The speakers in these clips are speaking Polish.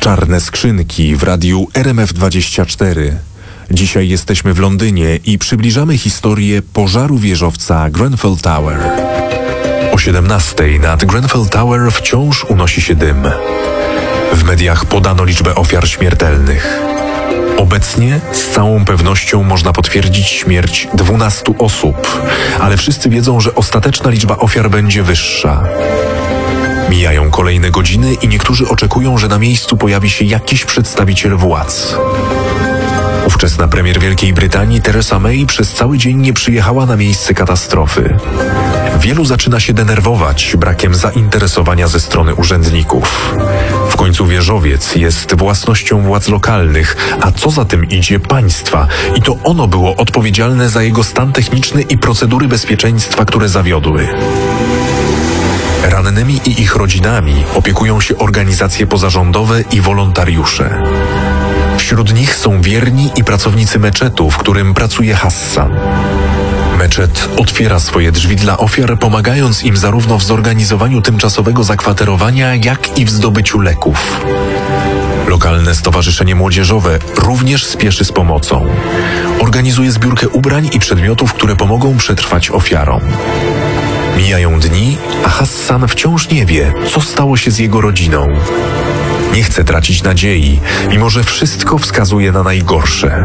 Czarne skrzynki w radiu RMF24. Dzisiaj jesteśmy w Londynie i przybliżamy historię pożaru wieżowca Grenfell Tower. O 17:00 nad Grenfell Tower wciąż unosi się dym. W mediach podano liczbę ofiar śmiertelnych. Obecnie z całą pewnością można potwierdzić śmierć 12 osób, ale wszyscy wiedzą, że ostateczna liczba ofiar będzie wyższa. Mijają kolejne godziny i niektórzy oczekują, że na miejscu pojawi się jakiś przedstawiciel władz. Ówczesna premier Wielkiej Brytanii Theresa May przez cały dzień nie przyjechała na miejsce katastrofy. Wielu zaczyna się denerwować brakiem zainteresowania ze strony urzędników. W końcu wieżowiec jest własnością władz lokalnych, a co za tym idzie państwa, i to ono było odpowiedzialne za jego stan techniczny i procedury bezpieczeństwa, które zawiodły. Rannymi i ich rodzinami opiekują się organizacje pozarządowe i wolontariusze. Wśród nich są wierni i pracownicy meczetu, w którym pracuje Hassan. Meczet otwiera swoje drzwi dla ofiar, pomagając im zarówno w zorganizowaniu tymczasowego zakwaterowania, jak i w zdobyciu leków. Lokalne stowarzyszenie młodzieżowe również spieszy z pomocą. Organizuje zbiórkę ubrań i przedmiotów, które pomogą przetrwać ofiarom. Mijają dni, a Hassan wciąż nie wie, co stało się z jego rodziną. Nie chce tracić nadziei, mimo że wszystko wskazuje na najgorsze.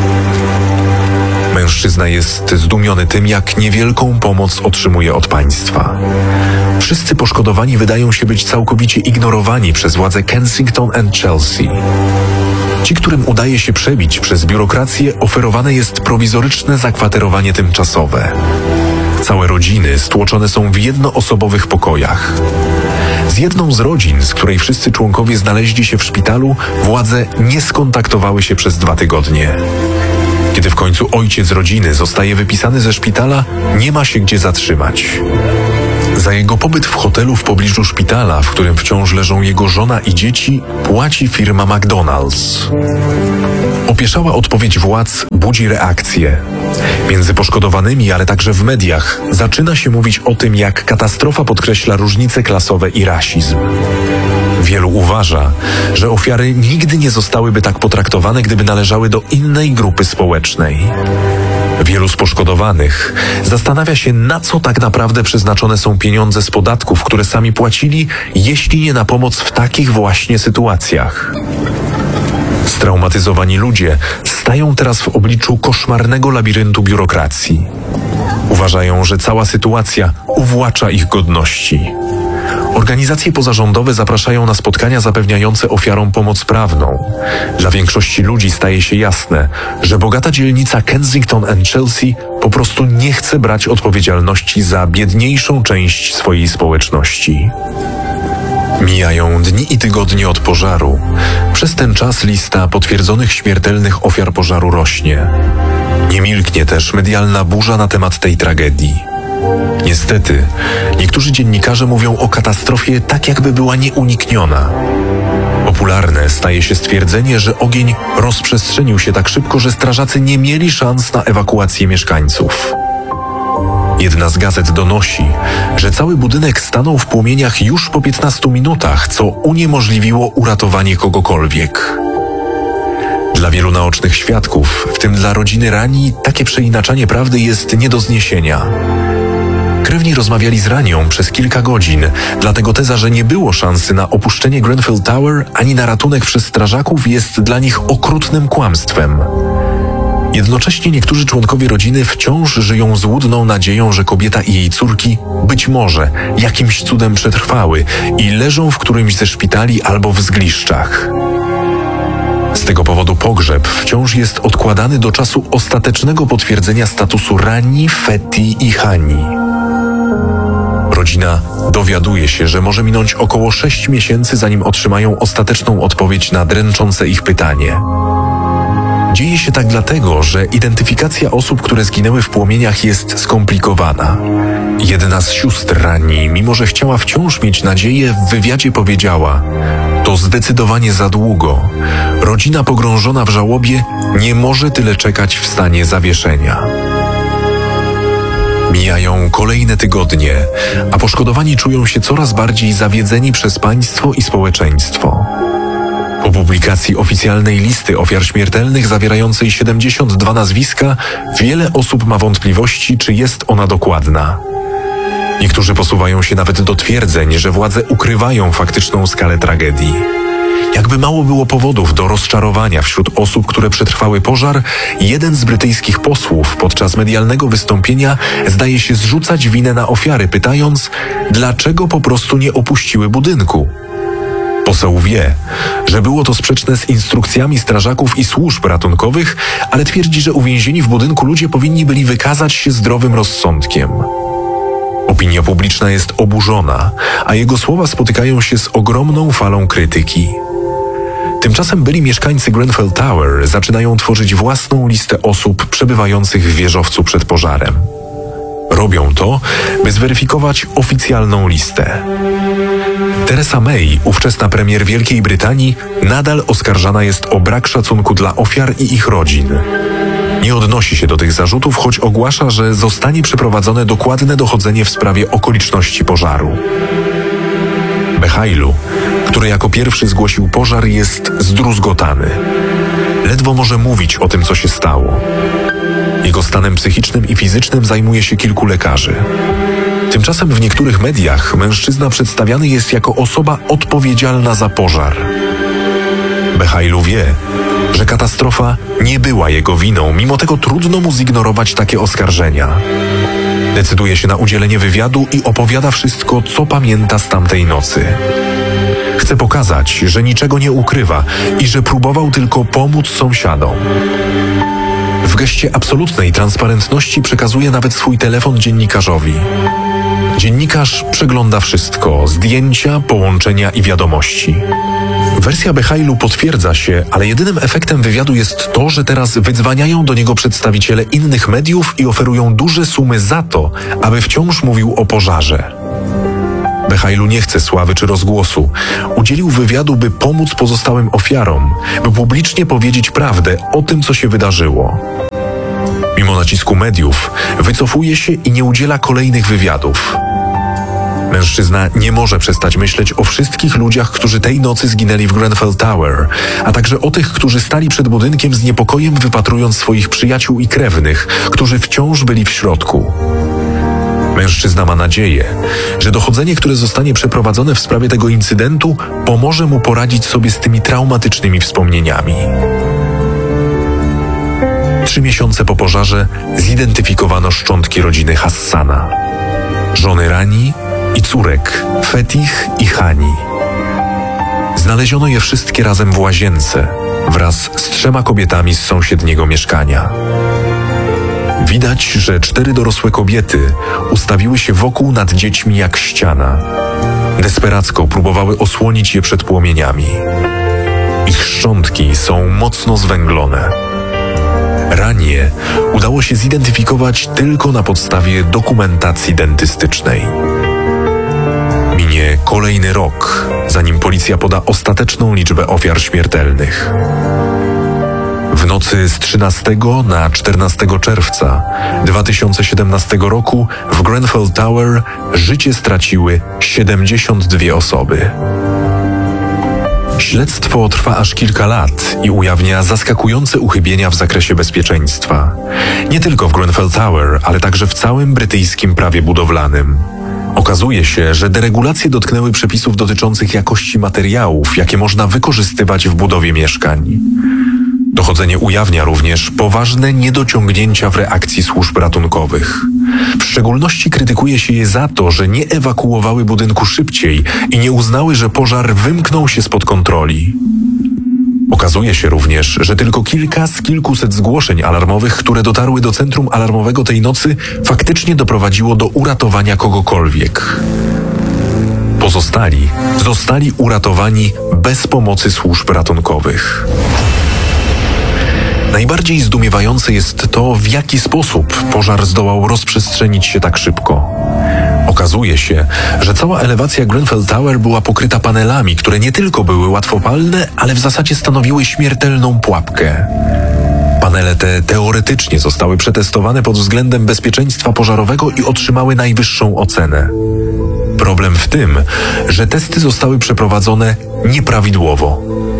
Mężczyzna jest zdumiony tym, jak niewielką pomoc otrzymuje od państwa. Wszyscy poszkodowani wydają się być całkowicie ignorowani przez władze Kensington and Chelsea. Ci, którym udaje się przebić przez biurokrację, oferowane jest prowizoryczne zakwaterowanie tymczasowe. Całe rodziny stłoczone są w jednoosobowych pokojach. Z jedną z rodzin, z której wszyscy członkowie znaleźli się w szpitalu, władze nie skontaktowały się przez 2 tygodnie. Kiedy w końcu ojciec rodziny zostaje wypisany ze szpitala, nie ma się gdzie zatrzymać. Za jego pobyt w hotelu w pobliżu szpitala, w którym wciąż leżą jego żona i dzieci, płaci firma McDonald's. Opieszała odpowiedź władz budzi reakcję. Między poszkodowanymi, ale także w mediach, zaczyna się mówić o tym, jak katastrofa podkreśla różnice klasowe i rasizm. Wielu uważa, że ofiary nigdy nie zostałyby tak potraktowane, gdyby należały do innej grupy społecznej. Wielu z poszkodowanych zastanawia się, na co tak naprawdę przeznaczone są pieniądze z podatków, które sami płacili, jeśli nie na pomoc w takich właśnie sytuacjach. Straumatyzowani ludzie stają teraz w obliczu koszmarnego labiryntu biurokracji. Uważają, że cała sytuacja uwłacza ich godności. Organizacje pozarządowe zapraszają na spotkania zapewniające ofiarom pomoc prawną. Dla większości ludzi staje się jasne, że bogata dzielnica Kensington and Chelsea po prostu nie chce brać odpowiedzialności za biedniejszą część swojej społeczności. Mijają dni i tygodnie od pożaru. Przez ten czas lista potwierdzonych śmiertelnych ofiar pożaru rośnie. Nie milknie też medialna burza na temat tej tragedii. Niestety, niektórzy dziennikarze mówią o katastrofie tak, jakby była nieunikniona. Popularne staje się stwierdzenie, że ogień rozprzestrzenił się tak szybko, że strażacy nie mieli szans na ewakuację mieszkańców. Jedna z gazet donosi, że cały budynek stanął w płomieniach już po 15 minutach, co uniemożliwiło uratowanie kogokolwiek. Dla wielu naocznych świadków, w tym dla rodziny Rani, takie przeinaczanie prawdy jest nie do zniesienia. Krewni rozmawiali z Ranią przez kilka godzin, dlatego teza, że nie było szansy na opuszczenie Grenfell Tower ani na ratunek przez strażaków, jest dla nich okrutnym kłamstwem. Jednocześnie niektórzy członkowie rodziny wciąż żyją złudną nadzieją, że kobieta i jej córki być może jakimś cudem przetrwały i leżą w którymś ze szpitali albo w zgliszczach. Z tego powodu pogrzeb wciąż jest odkładany do czasu ostatecznego potwierdzenia statusu Rani, Feti i Hani. Rodzina dowiaduje się, że może minąć około 6 miesięcy, zanim otrzymają ostateczną odpowiedź na dręczące ich pytanie. Dzieje się tak dlatego, że identyfikacja osób, które zginęły w płomieniach, jest skomplikowana. Jedna z sióstr Rani, mimo że chciała wciąż mieć nadzieję, w wywiadzie powiedziała: to zdecydowanie za długo. Rodzina pogrążona w żałobie nie może tyle czekać w stanie zawieszenia. Mijają kolejne tygodnie, a poszkodowani czują się coraz bardziej zawiedzeni przez państwo i społeczeństwo. Po publikacji oficjalnej listy ofiar śmiertelnych zawierającej 72 nazwiska, wiele osób ma wątpliwości, czy jest ona dokładna. Niektórzy posuwają się nawet do twierdzeń, że władze ukrywają faktyczną skalę tragedii. Jakby mało było powodów do rozczarowania wśród osób, które przetrwały pożar, jeden z brytyjskich posłów podczas medialnego wystąpienia zdaje się zrzucać winę na ofiary, pytając, dlaczego po prostu nie opuściły budynku. Poseł wie, że było to sprzeczne z instrukcjami strażaków i służb ratunkowych, ale twierdzi, że uwięzieni w budynku ludzie powinni byli wykazać się zdrowym rozsądkiem. Opinia publiczna jest oburzona, a jego słowa spotykają się z ogromną falą krytyki. Tymczasem byli mieszkańcy Grenfell Tower zaczynają tworzyć własną listę osób przebywających w wieżowcu przed pożarem. Robią to, by zweryfikować oficjalną listę. Theresa May, ówczesna premier Wielkiej Brytanii, nadal oskarżana jest o brak szacunku dla ofiar i ich rodzin. Nie odnosi się do tych zarzutów, choć ogłasza, że zostanie przeprowadzone dokładne dochodzenie w sprawie okoliczności pożaru. Behailu, który jako pierwszy zgłosił pożar, jest zdruzgotany. Ledwo może mówić o tym, co się stało. Jego stanem psychicznym i fizycznym zajmuje się kilku lekarzy. Tymczasem w niektórych mediach mężczyzna przedstawiany jest jako osoba odpowiedzialna za pożar. Behailu wie, że katastrofa nie była jego winą, mimo tego trudno mu zignorować takie oskarżenia. Decyduje się na udzielenie wywiadu i opowiada wszystko, co pamięta z tamtej nocy. Chce pokazać, że niczego nie ukrywa i że próbował tylko pomóc sąsiadom. W geście absolutnej transparentności przekazuje nawet swój telefon dziennikarzowi. Dziennikarz przegląda wszystko, zdjęcia, połączenia i wiadomości. Wersja Behailu potwierdza się, ale jedynym efektem wywiadu jest to, że teraz wydzwaniają do niego przedstawiciele innych mediów i oferują duże sumy za to, aby wciąż mówił o pożarze. Behailu nie chce sławy czy rozgłosu. Udzielił wywiadu, by pomóc pozostałym ofiarom, by publicznie powiedzieć prawdę o tym, co się wydarzyło. Mimo nacisku mediów, wycofuje się i nie udziela kolejnych wywiadów. Mężczyzna nie może przestać myśleć o wszystkich ludziach, którzy tej nocy zginęli w Grenfell Tower, a także o tych, którzy stali przed budynkiem z niepokojem, wypatrując swoich przyjaciół i krewnych, którzy wciąż byli w środku. Mężczyzna ma nadzieję, że dochodzenie, które zostanie przeprowadzone w sprawie tego incydentu, pomoże mu poradzić sobie z tymi traumatycznymi wspomnieniami. 3 miesiące po pożarze zidentyfikowano szczątki rodziny Hassana, żony Rani i córek Fetich i Hani. Znaleziono je wszystkie razem w łazience wraz z 3 kobietami z sąsiedniego mieszkania. Widać, że 4 dorosłe kobiety ustawiły się wokół nad dziećmi jak ściana. Desperacko próbowały osłonić je przed płomieniami. Ich szczątki są mocno zwęglone. Ranię udało się zidentyfikować tylko na podstawie dokumentacji dentystycznej. Minie kolejny rok, zanim policja poda ostateczną liczbę ofiar śmiertelnych. W nocy z 13 na 14 czerwca 2017 roku w Grenfell Tower życie straciły 72 osoby. Śledztwo trwa aż kilka lat i ujawnia zaskakujące uchybienia w zakresie bezpieczeństwa. Nie tylko w Grenfell Tower, ale także w całym brytyjskim prawie budowlanym. Okazuje się, że deregulacje dotknęły przepisów dotyczących jakości materiałów, jakie można wykorzystywać w budowie mieszkań. Dochodzenie ujawnia również poważne niedociągnięcia w reakcji służb ratunkowych. W szczególności krytykuje się je za to, że nie ewakuowały budynku szybciej i nie uznały, że pożar wymknął się spod kontroli. Okazuje się również, że tylko kilka z kilkuset zgłoszeń alarmowych, które dotarły do centrum alarmowego tej nocy, faktycznie doprowadziło do uratowania kogokolwiek. Pozostali zostali uratowani bez pomocy służb ratunkowych. Najbardziej zdumiewające jest to, w jaki sposób pożar zdołał rozprzestrzenić się tak szybko. Okazuje się, że cała elewacja Grenfell Tower była pokryta panelami, które nie tylko były łatwopalne, ale w zasadzie stanowiły śmiertelną pułapkę. Panele te teoretycznie zostały przetestowane pod względem bezpieczeństwa pożarowego i otrzymały najwyższą ocenę. Problem w tym, że testy zostały przeprowadzone nieprawidłowo.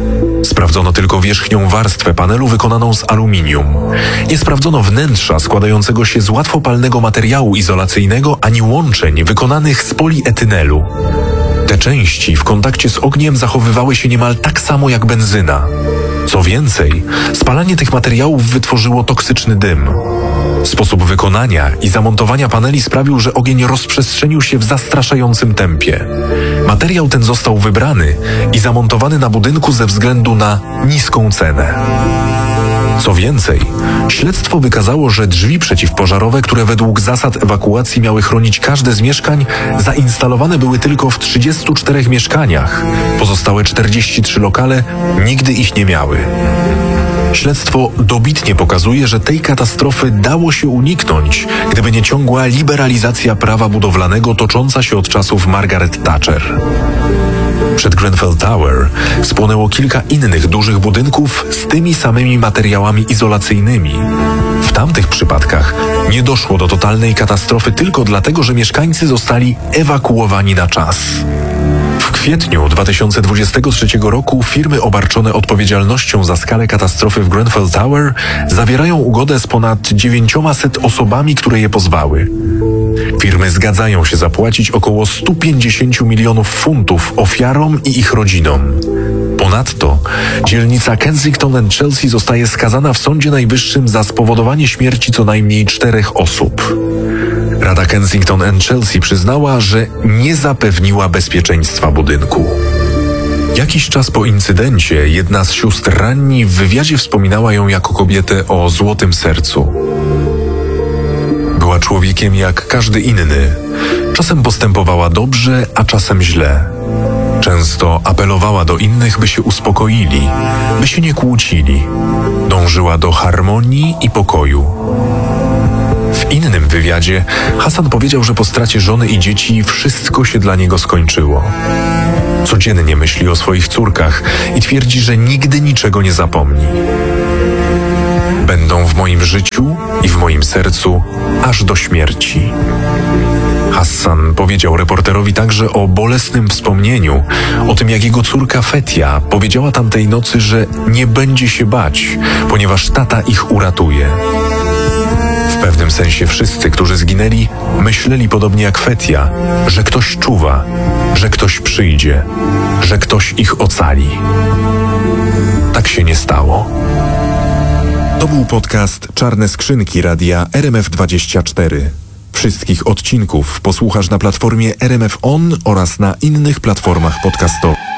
Sprawdzono tylko wierzchnią warstwę panelu wykonaną z aluminium. Nie sprawdzono wnętrza składającego się z łatwopalnego materiału izolacyjnego ani łączeń wykonanych z polietynelu. Te części w kontakcie z ogniem zachowywały się niemal tak samo jak benzyna. Co więcej, spalanie tych materiałów wytworzyło toksyczny dym. Sposób wykonania i zamontowania paneli sprawił, że ogień rozprzestrzenił się w zastraszającym tempie. Materiał ten został wybrany i zamontowany na budynku ze względu na niską cenę. Co więcej, śledztwo wykazało, że drzwi przeciwpożarowe, które według zasad ewakuacji miały chronić każde z mieszkań, zainstalowane były tylko w 34 mieszkaniach. Pozostałe 43 lokale nigdy ich nie miały. Śledztwo dobitnie pokazuje, że tej katastrofy dało się uniknąć, gdyby nie ciągła liberalizacja prawa budowlanego tocząca się od czasów Margaret Thatcher. Przed Grenfell Tower spłonęło kilka innych dużych budynków z tymi samymi materiałami izolacyjnymi. W tamtych przypadkach nie doszło do totalnej katastrofy tylko dlatego, że mieszkańcy zostali ewakuowani na czas. W kwietniu 2023 roku firmy obarczone odpowiedzialnością za skalę katastrofy w Grenfell Tower zawierają ugodę z ponad 900 osobami, które je pozwały. Firmy zgadzają się zapłacić około 150 milionów funtów ofiarom i ich rodzinom. Ponadto dzielnica Kensington and Chelsea zostaje skazana w Sądzie Najwyższym za spowodowanie śmierci co najmniej 4 osób. Rada Kensington and Chelsea przyznała, że nie zapewniła bezpieczeństwa budynku. Jakiś czas po incydencie jedna z sióstr Ranni w wywiadzie wspominała ją jako kobietę o złotym sercu. Była człowiekiem jak każdy inny. Czasem postępowała dobrze, a czasem źle. Często apelowała do innych, by się uspokoili, by się nie kłócili. Dążyła do harmonii i pokoju. W innym wywiadzie Hassan powiedział, że po stracie żony i dzieci wszystko się dla niego skończyło. Codziennie myśli o swoich córkach i twierdzi, że nigdy niczego nie zapomni. Będą w moim życiu i w moim sercu aż do śmierci. Hassan powiedział reporterowi także o bolesnym wspomnieniu, o tym jak jego córka Fetia powiedziała tamtej nocy, że nie będzie się bać, ponieważ tata ich uratuje. W pewnym sensie wszyscy, którzy zginęli, myśleli podobnie jak Fetia, że ktoś czuwa, że ktoś przyjdzie, że ktoś ich ocali. Tak się nie stało. To był podcast Czarne Skrzynki Radia RMF24. Wszystkich odcinków posłuchasz na platformie RMF On oraz na innych platformach podcastowych.